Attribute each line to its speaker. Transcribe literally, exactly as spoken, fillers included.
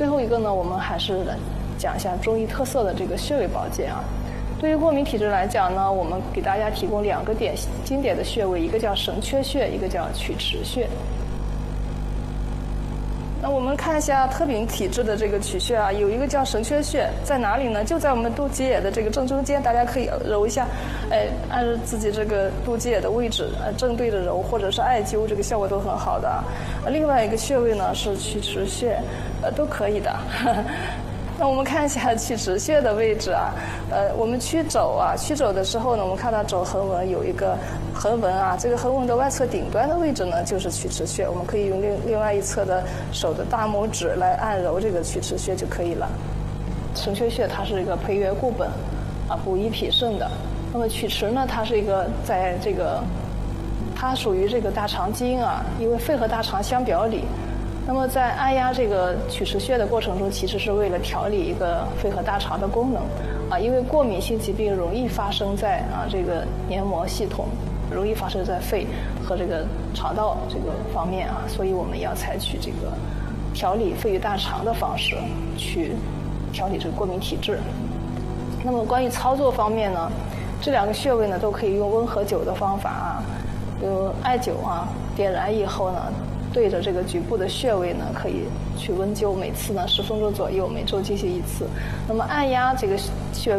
Speaker 1: 最后一个呢，我们还是讲一下中医特色的这个穴位保健啊。对于过敏体质来讲呢，我们给大家提供两个点经典的穴位，一个叫神阙穴，一个叫曲池穴。那我们看一下特禀体质的这个曲穴啊，有一个叫神阙穴，在哪里呢？就在我们肚脐眼的这个正中间，大家可以揉一下，哎，按照自己这个肚脐眼的位置，呃，正对着揉，或者是艾灸，这个效果都很好的啊。另外一个穴位呢是曲池穴，呃，都可以的。那我们看一下曲池穴的位置啊，呃，我们曲肘啊，曲肘的时候呢，我们看到肘横纹有一个横纹啊，这个横纹的外侧顶端的位置呢，就是曲池穴，我们可以用另另外一侧的手的大拇指来按揉这个曲池穴就可以了。神阙穴它是一个培元固本，啊，补益脾肾的。那么曲池呢，它是一个在这个，它属于这个大肠经啊，因为肺和大肠相表里。那么在按压这个曲池穴的过程中，其实是为了调理一个肺和大肠的功能，啊，因为过敏性疾病容易发生在啊这个黏膜系统，容易发生在肺和这个肠道这个方面啊，所以我们要采取这个调理肺与大肠的方式去调理这个过敏体质。那么关于操作方面呢，这两个穴位呢都可以用温和灸的方法啊，用艾灸啊点燃以后呢，对着这个局部的穴位呢，可以去温灸，每次呢十分钟左右，每周进行一次。那么按压这个穴位